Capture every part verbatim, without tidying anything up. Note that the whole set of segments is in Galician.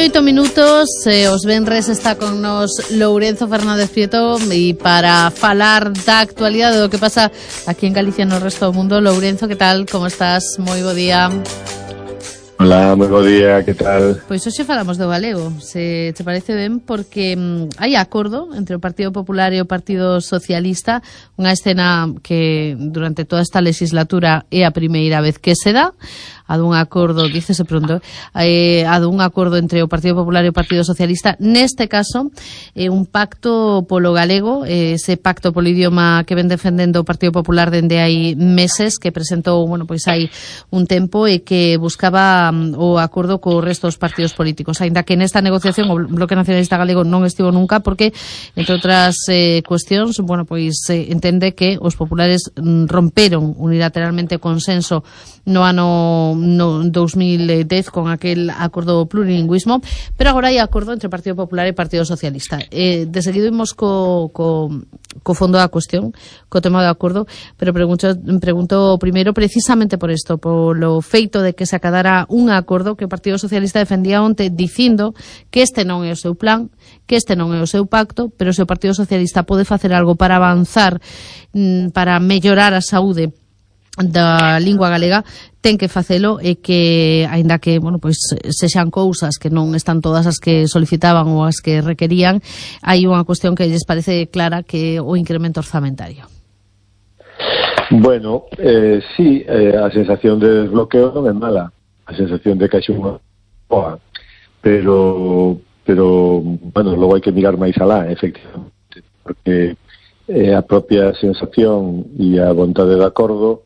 e oito minutos, eh, os venres está con nos Lourenzo Fernández Prieto e para falar da actualidade do que pasa aquí en Galicia e no resto do mundo. Lourenzo, que tal? Como estás? Moi bo día. Hola, moi bo día, que tal? Pois hoxe falamos do galego, se te parece ben, porque mm, hai acordo entre o Partido Popular e o Partido Socialista, unha escena que durante toda esta legislatura é a primeira vez que se dá, a dun acordo, dícese pronto, eh, a dun acordo entre o Partido Popular e o Partido Socialista, neste caso, eh, un pacto polo galego, eh, ese pacto polo idioma que ven defendendo o Partido Popular dende hai meses, que presentou, bueno, pois hai un tempo e que buscaba um, o acordo co resto dos partidos políticos, aínda que nesta negociación o Bloque Nacionalista Galego non estivo nunca, porque, entre outras eh, cuestións, bueno, pois eh, entende que os populares mm, romperon unilateralmente o consenso no ano no dos mil dez con aquel acordo plurilingüismo, pero agora hai acordo entre o Partido Popular e o Partido Socialista. Eh, de seguido imos co, co, co fondo da cuestión, co tema do acordo, pero pregunto, pregunto primeiro precisamente por isto, polo feito de que se acadara un acordo que o Partido Socialista defendía onte dicindo que este non é o seu plan, que este non é o seu pacto, pero se o Partido Socialista pode facer algo para avanzar, para mellorar a saúde da lingua galega, ten que facelo, e que, aínda que, bueno, pois sexan cousas que non están todas as que solicitaban ou as que requerían, hai unha cuestión que lles parece clara, que é o incremento orzamentario. Bueno, eh, sí, eh, a sensación de desbloqueo non é mala, a sensación de que hai unha boa, pero, pero, bueno, logo hai que mirar máis alá, efectivamente, porque eh, a propia sensación e a vontade de acordo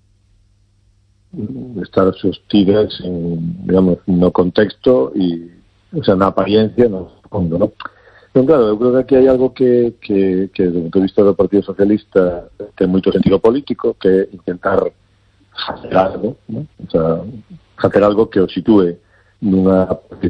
estar sostidas en, digamos, no contexto e, o sea, na apariencia, no fondo, ¿no? Pero claro, eu creo que aquí hai algo que, que, que do punto de vista do Partido Socialista ten moito sentido político, que é intentar facer algo, ¿no? O sea, facer algo que o sitúe nunha...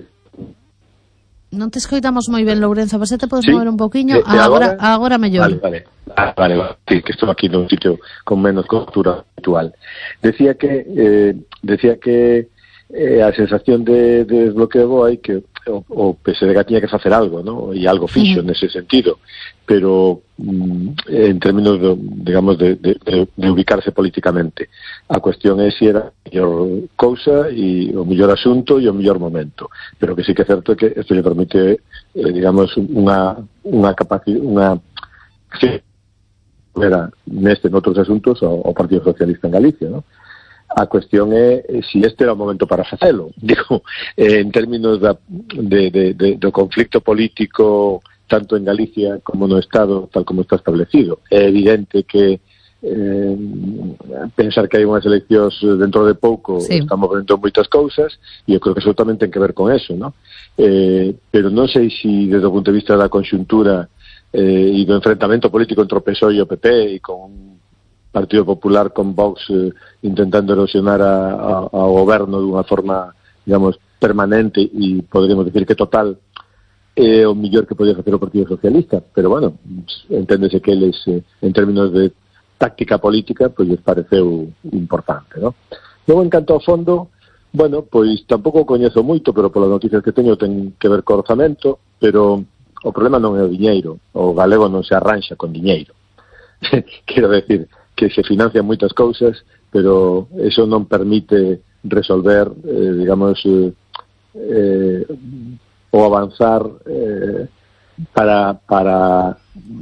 Non te escoitamos moi ben, Lourenzo, pero se te podes ¿Sí? mover un poquinho, Eh, agora, agora? agora mellor. Vale, vale. Ah, vale, vale. Sí, que estou aquí nun sitio con menos cobertura habitual. Decía que eh, decía que eh, a sensación de, de desbloqueo hai que o, o P S D G tiña que facer algo, ¿no? E algo fixo uh-huh. nese sentido, pero mm, en términos de, digamos de, de, de, de ubicarse políticamente. A cuestión é se era a mellor cousa e o mellor asunto e o mellor momento, pero que sí que é certo que isto lle permite eh, digamos unha unha capacidade, unha sí, era neste noutros asuntos ao, ao Partido Socialista en Galicia, ¿no? A cuestión é se si este era o momento para facelo, digo, eh, en términos da, de, de, de, do conflicto político tanto en Galicia como no Estado, tal como está establecido. É evidente que eh, pensar que hai unhas eleccións dentro de pouco, sí, está movendo moitas cousas, e eu creo que eso tamén ten que ver con eso, ¿no? Eh, pero non sei se si, desde o punto de vista da conxuntura eh, e do enfrentamento político entre o P S O E e o P P, e con un Partido Popular con Vox eh, intentando erosionar a, a, ao goberno dunha forma, digamos, permanente e poderíamos decir que total, é o mellor que podía facer o Partido Socialista, pero bueno, enténdese que eles eh, en términos de táctica política, pois les pareceu importante, ¿no? Logo, en canto ao fondo, bueno, pois tampouco coñezo moito, pero polas noticias que teño ten que ver co orzamento, pero o problema non é o diñeiro, o galego non se arranxa con diñeiro. Quero decir que se financian moitas cousas, pero eso non permite resolver, eh, digamos, eh, eh, o avanzar eh, para para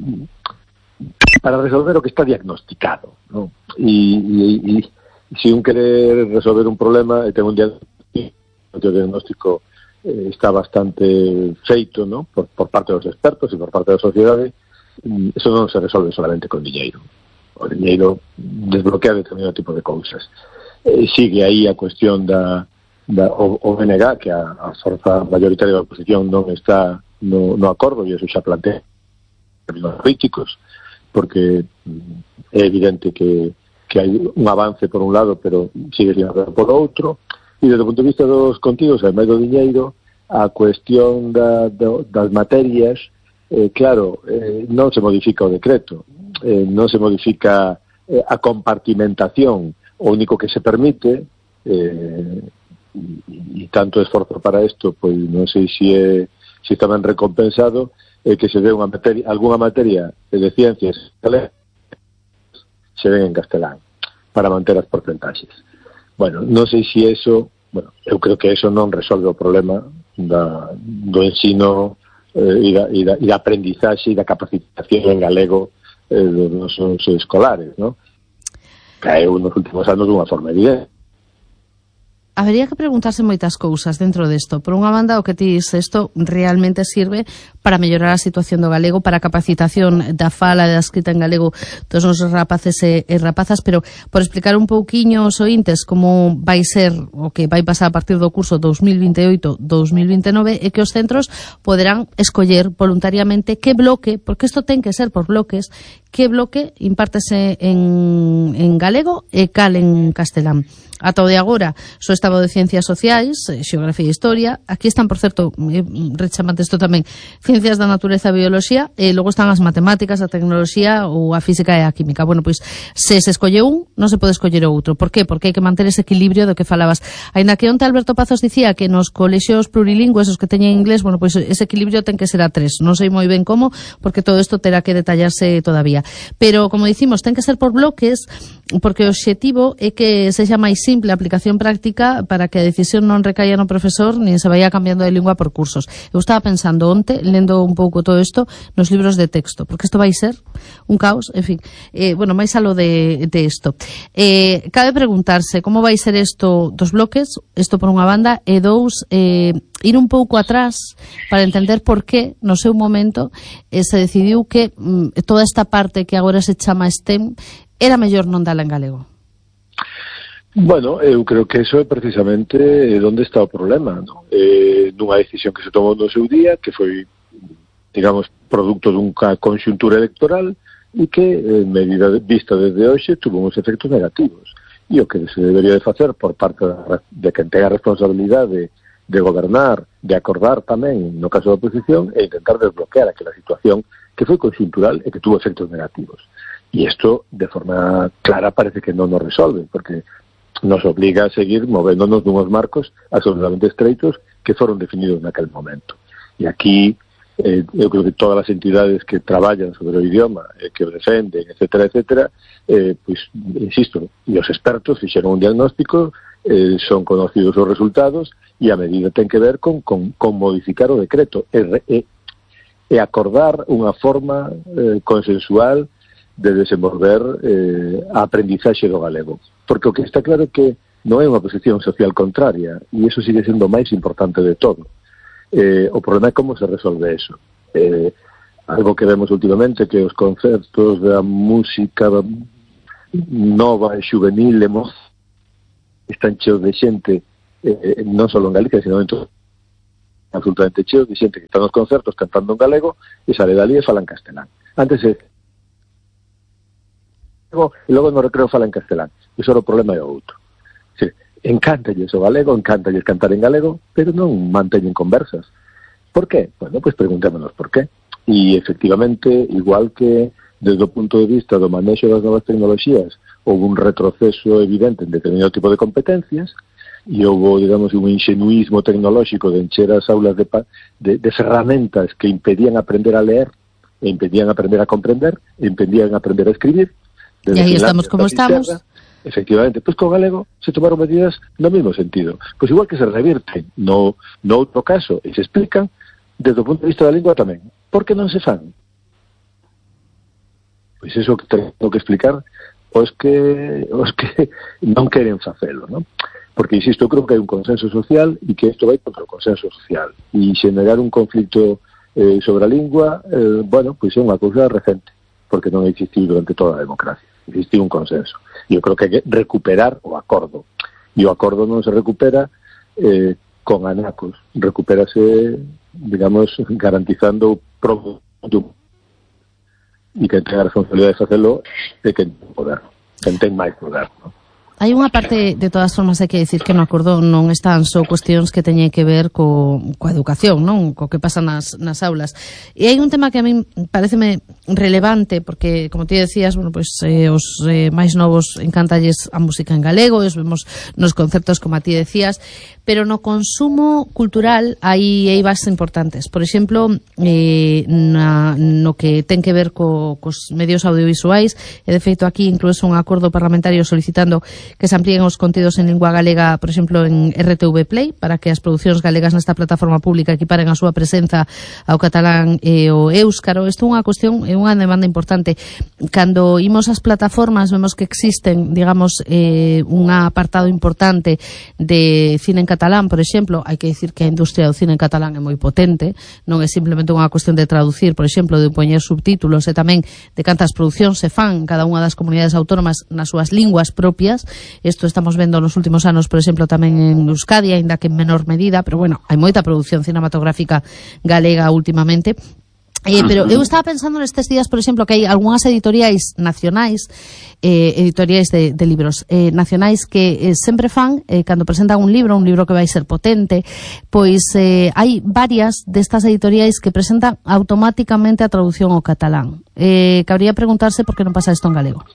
para resolver o que está diagnosticado, ¿no? E, e, e se un quere resolver un problema e ten un diagnóstico, o diagnóstico eh, está bastante feito, ¿no? Por, por parte dos expertos e por parte da sociedade, eso non se resolve solamente con diñeiro. O diñeiro desbloquea determinado tipo de cousas. Eh, sigue aí a cuestión da, da o, o B N G, que a, a forza mayoritaria da oposición non está no, no acordo, e eso xa plantea en términos críticos, porque é evidente que, que hai un avance por un lado, pero sigue sin haber por outro, e desde o punto de vista dos contidos, ademais do diñeiro, a cuestión da, da, das materias, eh, claro, eh, non se modifica o decreto, eh, non se modifica eh, a compartimentación, o único que se permite, eh, e tanto esforzo para isto, pois non sei se é se está ben recompensado, é que se dé unha materia, algunha materia de ciencias se ven en castelán para manter as porcentaxes. Bueno, non sei se eso, bueno, eu creo que eso non resolve o problema da, do ensino eh, e, da, e, da, e da aprendizaxe e da capacitación en galego eh, dos nosos escolares, non? Caeu nos últimos anos dunha forma evidente. Habería que preguntarse moitas cousas dentro desto. Por unha banda, o que ti dices, isto realmente sirve para mellorar a situación do galego, para a capacitación da fala e da escrita en galego dos nosos rapaces e, e rapazas, pero por explicar un pouquiño aos ointes como vai ser o que vai pasar a partir do curso dos mil vinte e oito dos mil vinte e nove, é que os centros poderán escoller voluntariamente que bloque, porque isto ten que ser por bloques, que bloque impártese en, en galego e cal en castelán. Ata o de agora só estaba de Ciencias Sociais, Xeografía e Historia. Aquí están, por certo, eh, rechamante isto tamén, Ciencias da Natureza e Biología, e logo están as Matemáticas, a Tecnoloxía ou a Física e a Química. Bueno, pois, se se escolle un, non se pode escoller o outro. Por qué? Porque hai que manter ese equilibrio do que falabas. Ainda que onte Alberto Pazos dicía que nos colexios plurilingües, os que teñen inglés, bueno, pois ese equilibrio ten que ser a tres. Non sei moi ben como, porque todo isto terá que detallarse todavía. Pero, como dicimos, ten que ser por bloques, porque o obxectivo é que sexa máis simple a aplicación práctica para que a decisión non recaia no profesor nin se vaya cambiando de lingua por cursos. Eu estaba pensando onte, lendo un pouco todo isto, nos libros de texto, porque isto vai ser un caos, en fin. Eh, bueno, máis a lo de, de isto. Eh, cabe preguntarse como vai ser isto dos bloques, isto por unha banda, e dous, eh, ir un pouco atrás para entender por que, no seu momento, eh, se decidiu que mm, toda esta parte que agora se chama STEM era mellor non dala en galego. Bueno, eu creo que eso é precisamente onde está o problema, ¿no? Eh, nunha decisión que se tomou no seu día, que foi, digamos, produto dunha conxuntura electoral e que, en medida de, vista desde hoxe, tuvo uns efectos negativos. E o que se debería de facer por parte de quen ten a responsabilidade de gobernar, de acordar tamén, no caso da oposición, e intentar desbloquear aquela situación que foi conxuntural e que tuvo efectos negativos. E isto, de forma clara, parece que non nos resolve, porque nos obliga a seguir movéndonos dunhos marcos absolutamente estreitos que foron definidos naquel momento. E aquí, eh, eu creo que todas as entidades que traballan sobre o idioma, eh, que o defenden, etcétera, etcétera, eh, pois, insisto, e os expertos fixeron un diagnóstico, eh, son conocidos os resultados, e a medida ten que ver con, con, con modificar o decreto e, e, e acordar unha forma eh, consensual de desenvolver eh, a aprendizaxe do galego. Porque o que está claro é que non é unha posición social contraria, e iso sigue sendo o máis importante de todo. Eh, o problema é como se resolve eso. Eh, algo que vemos últimamente, que os concertos da música nova e juvenil están cheos de xente, eh, non só en Galicia, sino en todo, absolutamente cheos de xente que están nos concertos cantando en galego e sale dali e falan castelán. Antes é e logo no recreo fala en castelán. Iso era o problema é outro. Sí, encántalles o galego, encántalles cantar en galego, pero non manteñen conversas. Por qué? Bueno, pues preguntémonos por qué. E, efectivamente, igual que desde o punto de vista do manexo das novas tecnoloxías houve un retroceso evidente en determinado tipo de competencias e houve, digamos, un ingenuismo tecnolóxico de encher as aulas de, de, de ferramentas que impedían aprender a leer, e impedían aprender a comprender, e impedían aprender a escribir. E aí estamos como estamos. Efectivamente, pois pues, co galego se tomaron medidas no mesmo sentido. Pois pues igual que se revirten no, no outro caso e se explican, desde o punto de vista da lingua tamén. Por que non se fan? Pois iso que tengo que explicar os que, os que non queren facelo, non? Porque, insisto, creo que hai un consenso social e que isto vai contra o consenso social. E xenerar un conflito eh, sobre a lingua, eh, bueno, pois é unha cousa recente, porque non existiu durante toda a democracia. Existiu un consenso. E eu creo que hai que recuperar o acordo. E o acordo non se recupera eh, con anacos. Recupérase, digamos, garantizando o propio. E que ten a responsabilidade de facelo é quen ten poder. Quen ten máis poder, non? Hai unha parte, de todas formas, hai que dicir que no acordo non están só cuestións que teñen que ver co, coa educación, non? Co que pasa nas, nas aulas. E hai un tema que a min pareceme relevante, porque, como ti decías, bueno, pues, eh, os eh, máis novos encantalles a música en galego, os vemos nos concertos, como a ti decías, pero no consumo cultural hai eivas importantes. Por exemplo, eh, na, no que ten que ver co, cos medios audiovisuais, e de feito aquí incluso un acordo parlamentario solicitando que se amplíen os contidos en lingua galega, por exemplo, en R T V Play, para que as producións galegas nesta plataforma pública equiparen a súa presenza ao catalán e ao éuscaro. Isto é unha cuestión, é unha demanda importante. Cando imos ás plataformas vemos que existen, digamos, eh, un apartado importante de cine en catalán, por exemplo. Hai que dicir que a industria do cine en catalán é moi potente, non é simplemente unha cuestión de traducir, por exemplo, de poñer subtítulos, e tamén de cantas producións se fan cada unha das comunidades autónomas nas súas linguas propias. Isto estamos vendo nos últimos anos, por exemplo, tamén en Euskadi, aínda que en menor medida, pero bueno, hai moita produción cinematográfica galega últimamente. Eh, pero eu estaba pensando nestes días, por exemplo, que hai algunhas editoriais nacionais, eh, editoriais de, de libros eh, nacionais que eh, sempre fan, eh, cando presentan un libro, un libro que vai ser potente, pois eh, hai varias destas editoriais que presentan automáticamente a traducción ao catalán. Eh, cabría preguntarse por que non pasa isto en galego.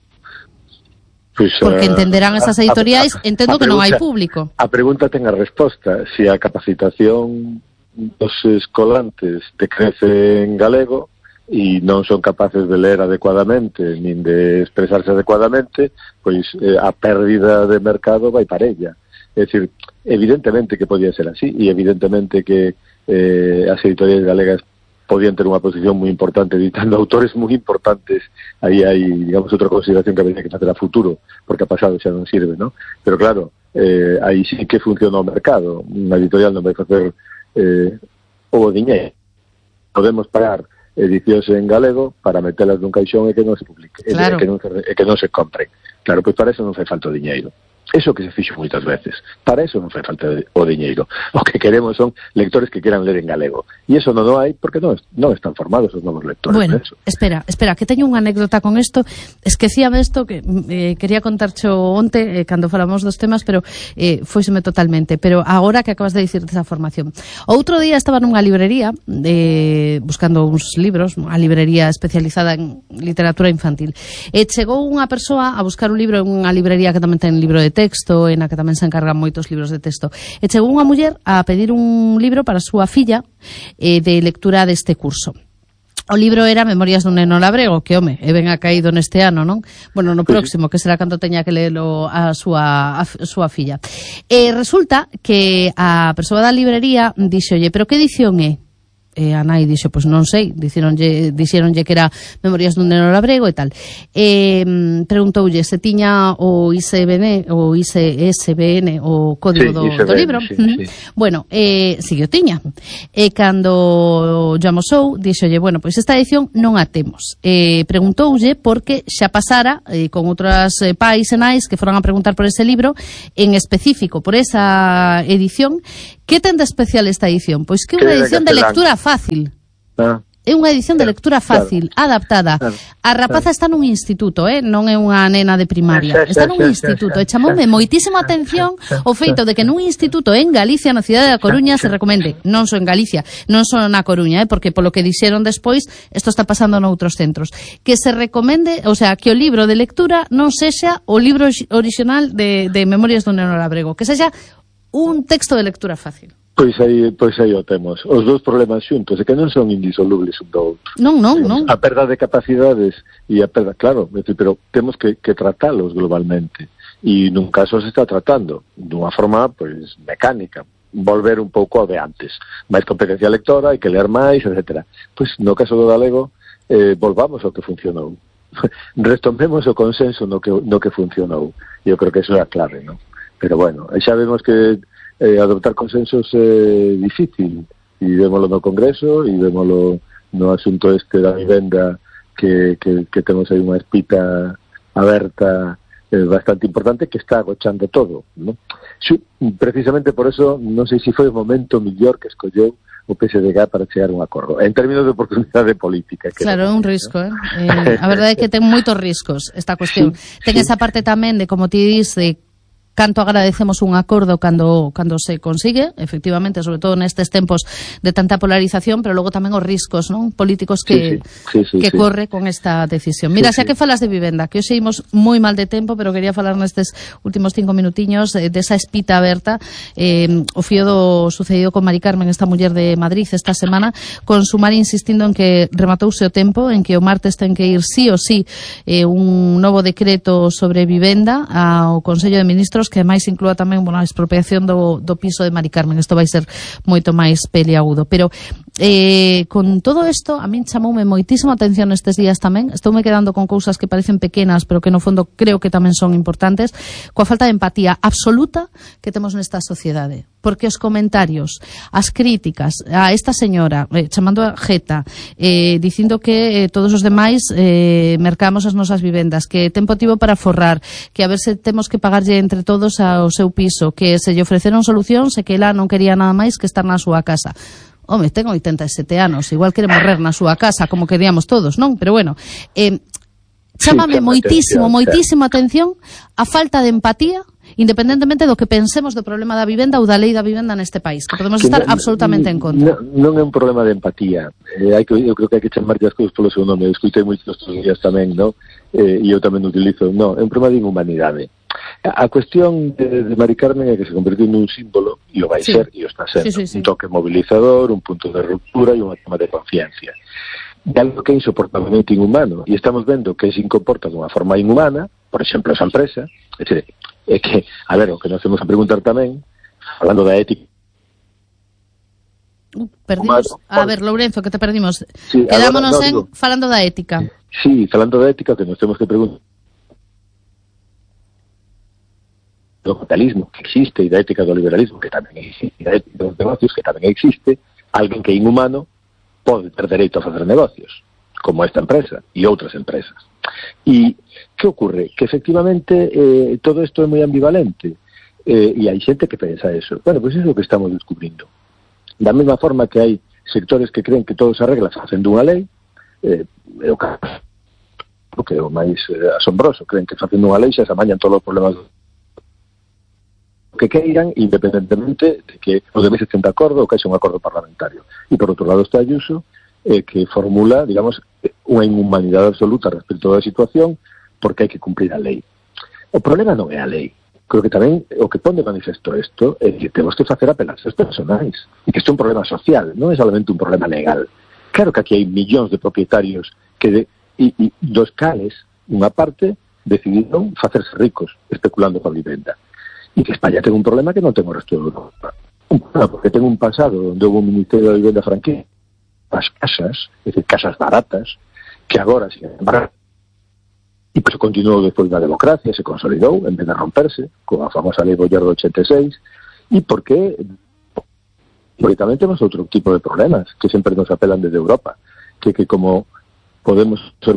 Pues, porque entenderán esas editoriais, a, a, entendo a que non hai público. A pregunta ten a resposta. Si a capacitación dos escolantes decrece en galego e non son capaces de ler adecuadamente nin de expresarse adecuadamente, pois eh, a pérdida de mercado vai para ella. É dicir, evidentemente que podía ser así, e evidentemente que eh, as editoriais galegas podían ter unha posición moi importante editando autores moi importantes. Aí hai, digamos, outra consideración que habría que facer a futuro, porque a pasado xa non sirve, ¿no? Pero claro, eh, aí sí que funciona o mercado. Unha editorial non vai facer eh, o diñeiro. Podemos pagar edicións en galego para metelas nun caixón e que non se publique, claro. e, que non se, e que non se compren. Claro, pois para eso non fai falta o diñeiro. Eso que se fixo moitas veces. Para eso non fai falta o diñeiro. O que queremos son lectores que quieran ler en galego. E eso non o hai porque non, non están formados os novos lectores. Bueno, espera, espera, que teño unha anécdota con isto. Esquecíame isto que eh, quería contarcho onte eh, cando falamos dos temas, pero eh, foiseme totalmente. Pero agora que acabas de dicir desa formación. Outro día estaba nunha librería eh, buscando uns libros, unha librería especializada en literatura infantil. E chegou unha persoa a buscar un libro en unha librería que tamén ten libro de texto, en a que tamén se encargan moitos libros de texto. E chegou unha muller a pedir un libro para a súa filla eh, de lectura deste curso. O libro era Memorias dun neno labrego, que, home, e ben ha caído neste ano, non? Bueno, no próximo, que será cando teña que lelo a súa, a súa filla. E resulta que a persoa da librería dixolle, pero que edición é? E a nai dixo, pois non sei, dixeronlle, dixeronlle que era Memorias dun neno labrego e tal. E preguntoulle se tiña o I S B N, o I S B N, o código sí, do, I S B N, do libro. Sí, sí. Bueno, eh, si o tiña. E cando lle amosou, dixolle, bueno, pois esta edición non a temos. E preguntoulle porque xa pasara eh, con outras eh, pais e nais que foran a preguntar por ese libro, en específico por esa edición. Que ten de especial esta edición? Pois que é unha edición de lectura fácil. Ah. É unha edición de lectura fácil, claro, adaptada. Claro, a rapaza claro. Está nun instituto, eh? Non é unha nena de primaria. Está nun instituto. E chamoume moitísima atención o feito de que nun instituto en Galicia, na cidade da Coruña, se recomende. Non só en Galicia, non só na Coruña, eh? Porque polo que dixeron despois, isto está pasando noutros centros. Que se recomende, o sea, que o libro de lectura non sexa o libro original de, de Memorias dun neno labrego. Que sexa un texto de lectura fácil. Pois aí, pois aí o temos. Os dous problemas xuntos, é que non son indisolubles un do outro. Non, non, non. A perda de capacidades e a perda, claro, pero temos que, que tratalos globalmente. E nun caso se está tratando dunha forma, pois, mecánica. Volver un pouco ao de antes. Máis competencia lectora, hai que ler máis, etcétera. Pois, no caso do galego, eh, volvamos ao que funcionou. Retomemos o consenso no que, no que funcionou. E eu creo que eso é a clave, non? Pero bueno, xa vemos que eh, adoptar consensos é eh, difícil, e vémolo no Congreso e vémolo no asunto este da vivenda que, que, que temos aí unha espita aberta eh, bastante importante que está agochando todo, ¿no? Sí, precisamente por eso non sei se foi o momento mellor que escolleu o P S D G para chegar a un acordo en términos de oportunidade política. Que claro, é un risco, eh? eh? A verdade é que ten moitos riscos esta cuestión. Sí, ten sí. Esa parte tamén de, como ti dis, de canto agradecemos un acordo cando, cando se consigue, efectivamente, sobre todo nestes tempos de tanta polarización, pero logo tamén os riscos, non, políticos que, sí, sí, sí, que sí. corre con esta decisión. Mira, sí, xa que falas de vivenda, que hoxe imos moi mal de tempo, pero quería falar nestes últimos cinco minutiños eh, desa espita aberta, eh, o fío do sucedido con Mari Carmen, esta muller de Madrid esta semana, con Sumar insistindo en que rematouse o tempo, en que o martes ten que ir sí o sí eh, un novo decreto sobre vivenda ao Consello de Ministros, que máis inclúa tamén, bueno, a expropiación do, do piso de Mari Carmen. Isto vai ser moito máis peliagudo, pero eh, con todo isto a min chamoume moitísima atención estes días tamén. Estoume quedando con cousas que parecen pequenas, pero que no fondo creo que tamén son importantes, coa falta de empatía absoluta que temos nesta sociedade, porque os comentarios, as críticas a esta señora eh, chamando a jeta, eh, dicindo que eh, todos os demais eh, mercamos as nosas vivendas, que ten motivo para forrar, que a ver se temos que pagarlle entre todos ao seu piso, que se lle ofreceron solucións e que ela non quería nada máis que estar na súa casa. Home, ten oitenta e sete anos, igual quere morrer na súa casa, como queríamos todos, non? Pero bueno, eh, chámame sí, moitísimo, atención, moitísimo sí. atención a falta de empatía, independentemente do que pensemos do problema da vivenda ou da lei da vivenda neste país, que podemos que estar no, absolutamente en contra. Non, non é un problema de empatía. Eh, hai que, eu creo que hai que chamar as cousas polo seu nome. Eu escutei moitos estes días tamén, non? Eh, e eu tamén utilizo. Non, é un problema de inhumanidade. A, a cuestión de, de Mari Carmen é que se convertiu nun símbolo, e o vai sí. ser, e o está sendo. Sí, sí, sí. Un toque mobilizador, un punto de ruptura e unha tema de conciencia. De algo que é insoportablemente inhumano. E estamos vendo que se comporta dunha forma inhumana, por exemplo, esa empresa. É dicir, é que, a ver, o que nos temos a preguntar tamén, falando da ética. Uh, perdimos. A ver, Lourenzo, que te perdimos. Sí, quedámonos agora, no, en digo, falando da ética. Sí, falando da ética, que nos temos que preguntar do capitalismo que existe e da ética do liberalismo que tamén existe, e da ética dos negocios que tamén existe, alguén que é inhumano pode ter dereito a facer negocios, como esta empresa e outras empresas. E que ocorre? Que efectivamente eh, todo isto é moi ambivalente eh, e hai xente que pensa eso. Bueno, pois pues iso é o que estamos descubrindo. Da mesma forma que hai sectores que creen que todo se arregla facendo unha lei, eh, é o caso que é o máis eh, asombroso, creen que facendo unha lei xa se amañan todos os problemas que queiran, independentemente de que os demais estén de acordo ou que haxa un acordo parlamentario. E por outro lado está Ayuso, eh, que formula, digamos, unha inhumanidade absoluta respecto da situación, porque hai que cumprir a lei. O problema non é a lei. Creo que tamén o que pon de manifesto isto é que temos que facer apelarse aos personais, e que isto é un problema social, non é solamente un problema legal. Claro que aquí hai millóns de propietarios que de, e, e dos cales, unha parte, decidiron facerse ricos especulando coa vivenda. E que España ten un problema que non ten o resto de Europa. Un problema porque ten un pasado onde houve un Ministerio de Vivenda franquía, as casas, é dicir, casas baratas, que agora, sin embargo, e pois continuou despois da democracia, se consolidou, en vez de romperse, con a famosa lei Boyer do ochenta e seis, e porque, porque tamén temos outro tipo de problemas que sempre nos apelan desde Europa, que que como podemos ser,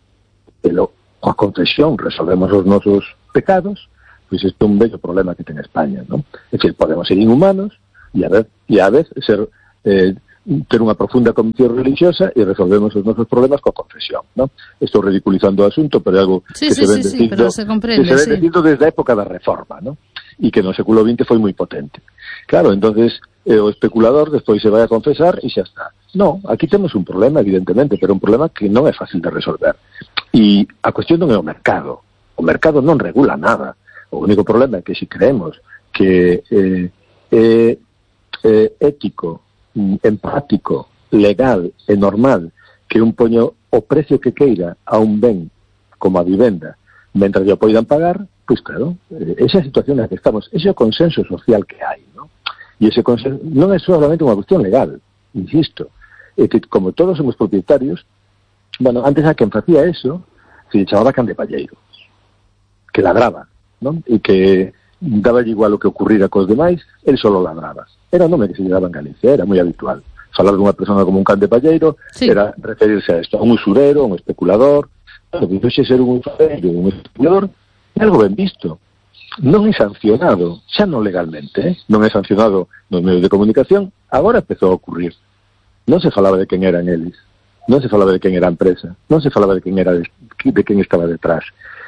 pero coa confesión resolvemos os nosos pecados, pois isto é un bello problema que ten España, non? É dicir, podemos ser inhumanos e a vez, e a vez ser eh, ter unha profunda convicción religiosa e resolvemos os nosos problemas coa confesión, non? Estou ridiculizando o asunto, pero é algo sí, que, sí, se ven sí, dicindo, sí, pero se comprende, que se ven sí. dicindo desde a época da Reforma, non? E que no século vinte foi moi potente. Claro, entonces eh, o especulador despois se vai a confesar e xa está. No, aquí temos un problema, evidentemente, pero un problema que non é fácil de resolver. E a cuestión non é o mercado. O mercado non regula nada. O único problema é que se creemos que é eh, eh, eh, ético, empático, legal e normal que un poño o precio que queira a un ben como a vivenda, mentre lle poidan pagar, pois claro, esa situación na que estamos, ese é o consenso social que hai, non? E ese consenso non é solamente unha cuestión legal, insisto, é que como todos somos propietarios, bueno, antes a quen facía eso se lle chamaba can de palleiro, que ladraba, non? E que daba igual o que ocurrira cos demais, el solo ladraba. Era o nome que se lle daba en Galicia, era moi habitual. Falar dunha persona como un can de palleiro sí. Era referirse a isto, a un usurero, a un especulador. Claro, que foxe ser un usurero, un especulador, é algo ben visto. Non é sancionado, xa non legalmente, eh? Non é sancionado nos medios de comunicación, agora empezou a ocurrir. Non se falaba de quen eran eles, non se falaba de quen era a empresa, non se falaba de quen era de, de quen estaba detrás.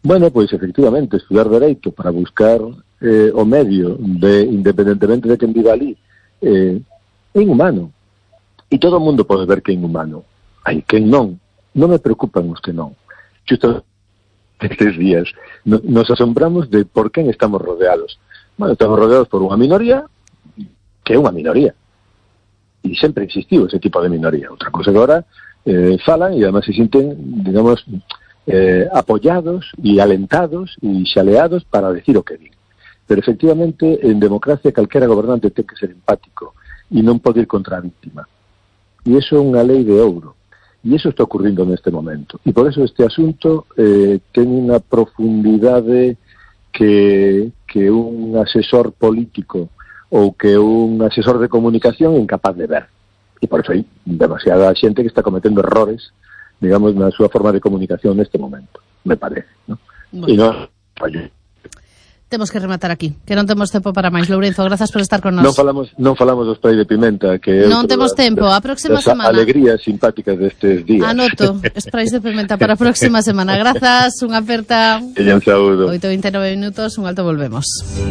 Bueno, pois efectivamente, estudar Dereito para buscar eh, o medio de, independentemente de quen viva ali, eh, é inhumano. E todo o mundo pode ver que é inhumano. Hai quen non. Non me preocupan os que non. Xusto estes días no, nos asombramos de por quen estamos rodeados. Bueno, estamos rodeados por unha minoría que é unha minoría. E sempre existiu ese tipo de minoría. Outra cosa que agora eh, falan e además se sinten, digamos, eh, apoyados e alentados e xaleados para decir o que din. Pero efectivamente en democracia calquera gobernante ten que ser empático e non pode ir contra a víctima. E iso é unha lei de ouro. E iso está ocurrindo neste momento. E por eso este asunto eh, ten unha profundidade que, que un asesor político ou que un asesor de comunicación é incapaz de ver. E por eso hai demasiada xente que está cometendo errores, digamos, na súa forma de comunicación neste momento, me parece, ¿no? Bueno. E non, oye, temos que rematar aquí, que non temos tempo para máis. Lourenzo, grazas por estar con nós. Non falamos, non falamos do spray de pimenta, que non temos tempo, a próxima semana. Alegrías simpáticas destes días. Anoto, sprays de pimenta para a próxima semana. Grazas, unha aperta. E un saúdo. oito e veintinueve minutos, un alto, volvemos.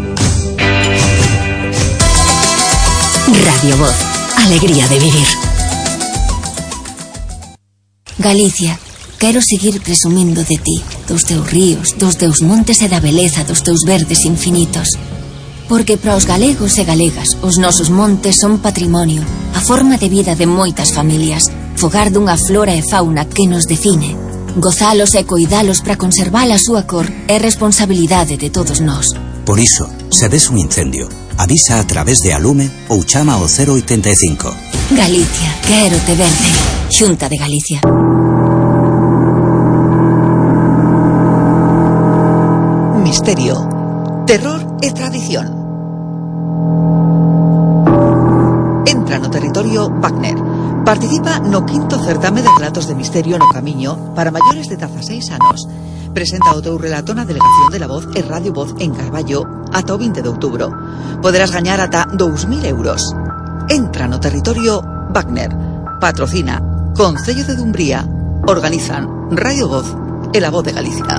Radio Voz, alegría de vivir. Galicia, quero seguir presumindo de ti, dos teus ríos, dos teus montes e da beleza dos teus verdes infinitos. Porque para os galegos e galegas, os nosos montes son patrimonio, a forma de vida de moitas familias, fogar dunha flora e fauna que nos define. Gozalos e coidalos para conservar a súa cor é responsabilidade de todos nós. Por iso, se ves un incendio, avisa a través de Alume ou chama ao cero oitenta e cinco. Galicia, quero te verde. Xunta de Galicia. Misterio, terror e tradición. Entra no territorio Wagner. Participa no quinto certame de relatos de misterio no Camiño para maiores de dezaseis anos. Presenta o teu relato na Delegación de la Voz e Radio Voz en Carballo ata o vinte de outubro. Poderás gañar ata dous mil euros. Entra no territorio Wagner. Patrocina Concello de Dumbría. Organizan Radio Voz e La Voz de Galicia.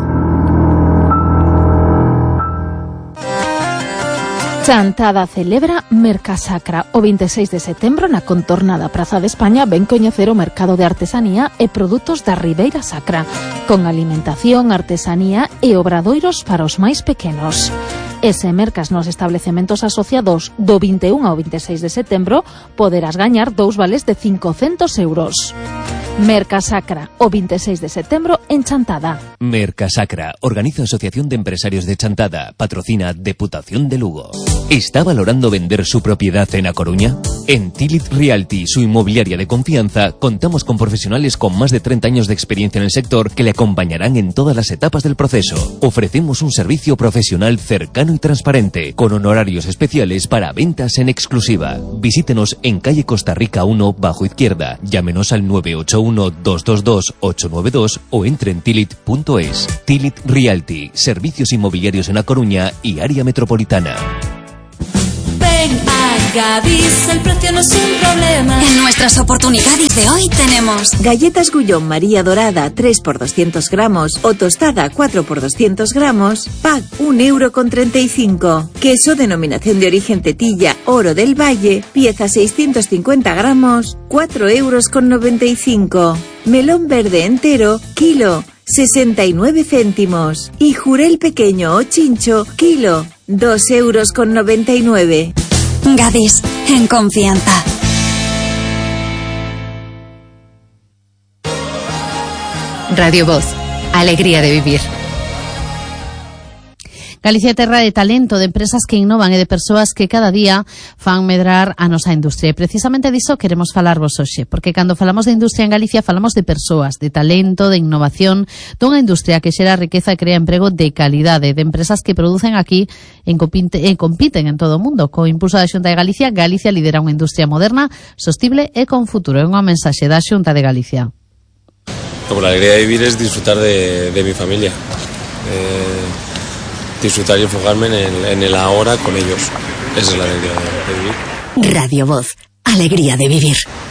Chantada celebra Mercasacra. O vinte e seis de setembro na contornada Praza de España ven coñecer o mercado de artesanía e produtos da Ribeira Sacra, con alimentación, artesanía e obradoiros para os máis pequenos. E se mercas nos establecementos asociados do vinte e un ao vinte e seis de setembro, poderás gañar dous vales de cincocentos euros. Mercasacra, o vinte e seis de setembro en Chantada. Mercasacra, organiza Asociación de Empresarios de Chantada, patrocina Deputación de Lugo. ¿Está valorando vender su propiedad en A Coruña? En Tilit Realty, su inmobiliaria de confianza, contamos con profesionales con más de treinta años de experiencia en el sector que le acompañarán en todas las etapas del proceso. Ofrecemos un servicio profesional cercano y transparente, con honorarios especiales para ventas en exclusiva. Visítenos en calle Costa Rica uno, bajo izquierda. Llámenos al nueve ocho uno, dos dos dos, ocho nueve dos o entre en tilit punto es. Tilit Realty, servicios inmobiliarios en A Coruña y área metropolitana. Ven a Gadis, el precio no es un problema. En nuestras oportunidades de hoy tenemos galletas Gullón María Dorada tres por doscientos gramos o tostada cuatro por doscientos gramos, pack un euro con treinta y cinco. Queso denominación de origen Tetilla Oro del Valle, pieza seiscientos cincuenta gramos, cuatro euros con noventa y cinco. Melón verde entero, kilo, sesenta y nueve céntimos. Y jurel pequeño o chincho, kilo, dos euros con noventa y nueve. Gadis, en confianza. Radio Voz, alegría de vivir. Galicia é terra de talento, de empresas que innovan e de persoas que cada día fan medrar a nosa industria. E precisamente diso queremos falarvos hoxe, porque cando falamos de industria en Galicia falamos de persoas, de talento, de innovación, dunha industria que xera riqueza e crea emprego de calidade, de empresas que producen aquí e compiten en todo o mundo. Co impulso da Xunta de Galicia, Galicia lidera unha industria moderna, sostible e con futuro. É unha mensaxe da Xunta de Galicia. Como la alegría de vivir es disfrutar de, de mi familia. Eh... disfrutar y enfocarme en el, en el ahora con ellos. Esa es la alegría de, de vivir. Radio Voz, alegría de vivir.